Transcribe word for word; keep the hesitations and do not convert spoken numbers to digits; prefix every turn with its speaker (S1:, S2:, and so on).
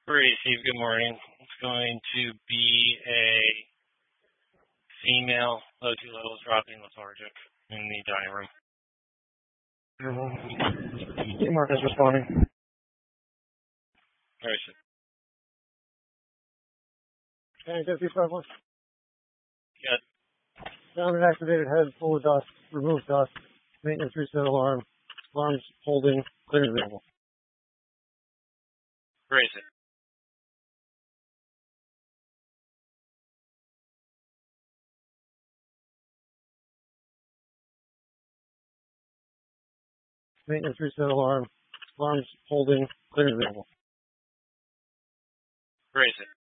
S1: Receive, good morning. It's going to be a female, low two levels, dropping lethargic in the dining room.
S2: Mm-hmm. Mark is responding.
S1: Receive.
S2: Can I get these levels?
S1: Good.
S2: Found an activated head full of dust. Remove dust. Maintenance reset alarm. Alarms holding. Clear and available.
S1: Receive.
S2: Maintenance reset alarm. Alarms holding. Clear and available.
S1: Receive.